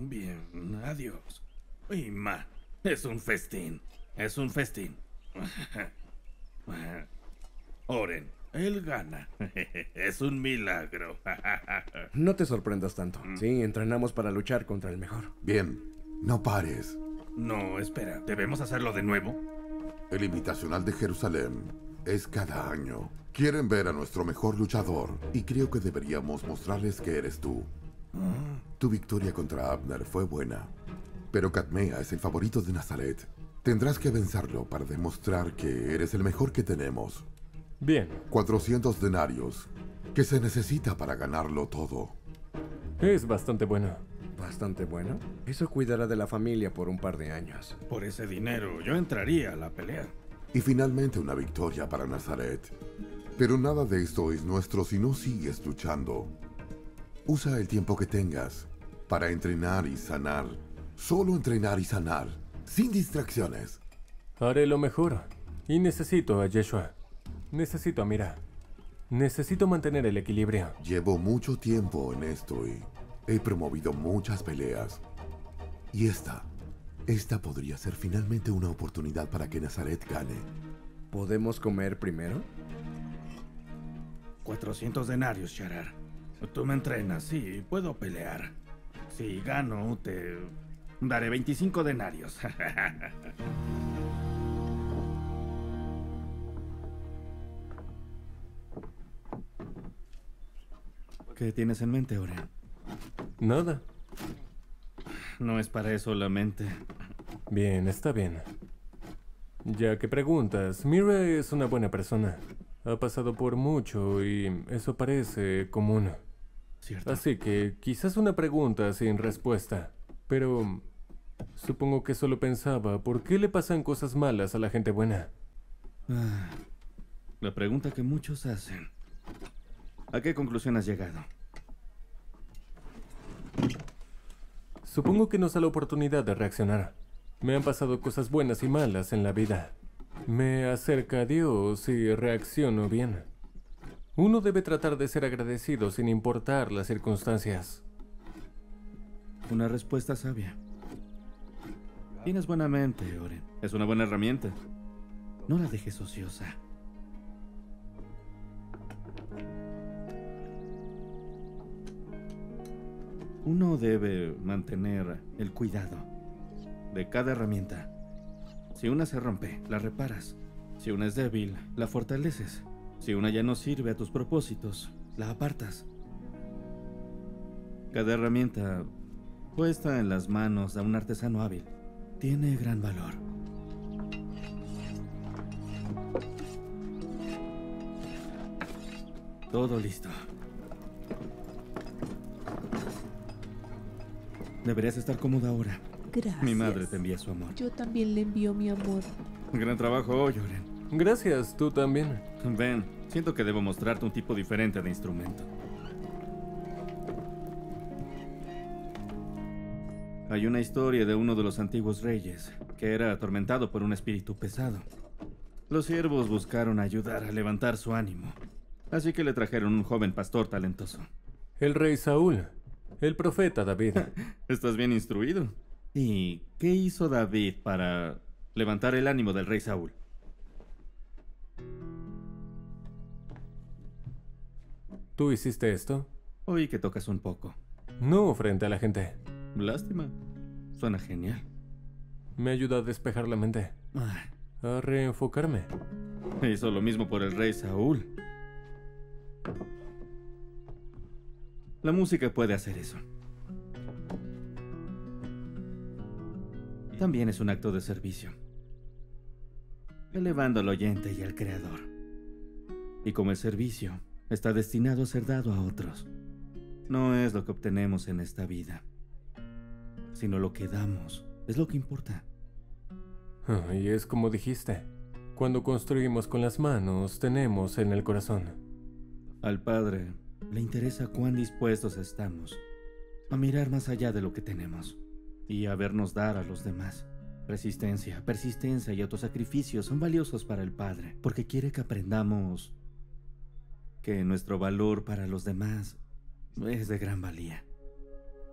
Bien, adiós. Y man, es un festín. Es un festín. Oren, él gana. Es un milagro. No te sorprendas tanto. Sí, entrenamos para luchar contra el mejor. Bien, no pares. No, espera, ¿debemos hacerlo de nuevo? El Invitacional de Jerusalén es cada año. Quieren ver a nuestro mejor luchador y creo que deberíamos mostrarles que eres tú. Tu victoria contra Abner fue buena, pero Cadmea es el favorito de Nazaret. Tendrás que vencerlo para demostrar que eres el mejor que tenemos. Bien. 400 denarios, que se necesita para ganarlo todo. Es bastante bueno. ¿Bastante bueno? Eso cuidará de la familia por un par de años. Por ese dinero yo entraría a la pelea. Y finalmente una victoria para Nazaret. Pero nada de esto es nuestro si no sigues luchando. Usa el tiempo que tengas para entrenar y sanar. Solo entrenar y sanar, sin distracciones. Haré lo mejor. Y necesito a Yeshua. Necesito a Mira. Necesito mantener el equilibrio. Llevo mucho tiempo en esto y he promovido muchas peleas. Y esta podría ser finalmente una oportunidad para que Nazaret gane. ¿Podemos comer primero? 400 denarios, Sharar. Tú me entrenas, sí, puedo pelear. Si gano, te daré 25 denarios. ¿Qué tienes en mente, Oren? Nada. No es para eso la mente. Bien, está bien. Ya que preguntas, Mira es una buena persona. Ha pasado por mucho y eso parece común. Cierto. Así que quizás una pregunta sin respuesta. Pero supongo que solo pensaba, ¿por qué le pasan cosas malas a la gente buena? La pregunta que muchos hacen. ¿A qué conclusión has llegado? Supongo que nos da la oportunidad de reaccionar. Me han pasado cosas buenas y malas en la vida. Me acerca a Dios y reacciono bien. Uno debe tratar de ser agradecido sin importar las circunstancias. Una respuesta sabia. Tienes buena mente, Oren. Es una buena herramienta. No la dejes ociosa. Uno debe mantener el cuidado de cada herramienta. Si una se rompe, la reparas. Si una es débil, la fortaleces. Si una ya no sirve a tus propósitos, la apartas. Cada herramienta puesta en las manos de un artesano hábil tiene gran valor. Todo listo. Deberías estar cómoda ahora. Gracias. Mi madre te envía su amor. Yo también le envío mi amor. Gran trabajo hoy, Oren. Gracias, tú también. Ven, siento que debo mostrarte un tipo diferente de instrumento. Hay una historia de uno de los antiguos reyes que era atormentado por un espíritu pesado. Los siervos buscaron ayudar a levantar su ánimo, así que le trajeron un joven pastor talentoso. El rey Saúl, el profeta David. Estás bien instruido. ¿Y qué hizo David para levantar el ánimo del rey Saúl? ¿Tú hiciste esto? Oí que tocas un poco. No frente a la gente. Lástima. Suena genial. Me ayuda a despejar la mente, Ah, a reenfocarme. hizo lo mismo por el rey Saúl. La música puede hacer eso. También es un acto de servicio, elevando al oyente y al creador. Y como el servicio está destinado a ser dado a otros, no es lo que obtenemos en esta vida, sino lo que damos, es lo que importa. Y es como dijiste, cuando construimos con las manos, tenemos en el corazón. Al Padre le interesa cuán dispuestos estamos a mirar más allá de lo que tenemos y a vernos dar a los demás. Resistencia, persistencia y autosacrificio son valiosos para el Padre, porque quiere que aprendamos que nuestro valor para los demás es de gran valía.